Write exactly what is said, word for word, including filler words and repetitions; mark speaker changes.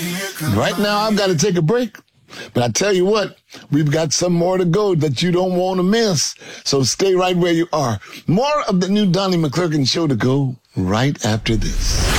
Speaker 1: Right now, I've got to take a break. But I tell you what, we've got some more to go that you don't want to miss. So stay right where you are. More of the new Donnie McClurkin show to go right after this.